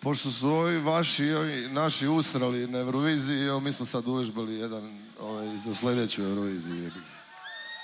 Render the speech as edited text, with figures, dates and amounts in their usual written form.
Pošto su ovi vaši i ovi naši usrali na Euroviziji, evo mi smo sad uvežbali jedan za sljedeću Euroviziju.